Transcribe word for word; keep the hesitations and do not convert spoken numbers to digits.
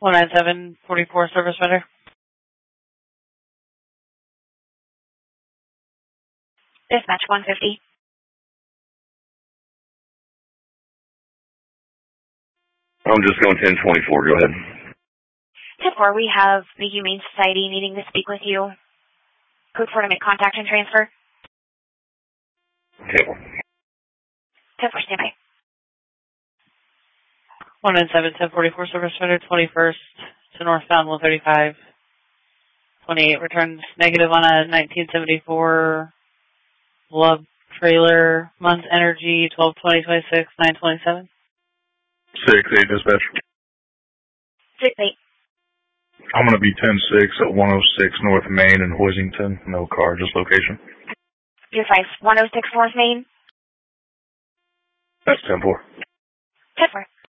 one nine seven four four service center. Dispatch one fifty. I'm just going ten twenty-four. Go ahead. ten four, we have the Humane Society needing to speak with you. Code four to make contact and transfer. ten four. ten four, stand by. one nine seven ten forty-four service center, twenty-first to northbound one thirty-five. twenty-eight returns negative on a nineteen seventy-four Love trailer, month energy, twelve twenty twenty-six, nine twenty-seven. six eight dispatch. six eight. I'm going to be ten six at one oh six North Main in Hoisington. No car, just location. Your five, one oh six North Main. That's ten four. ten four.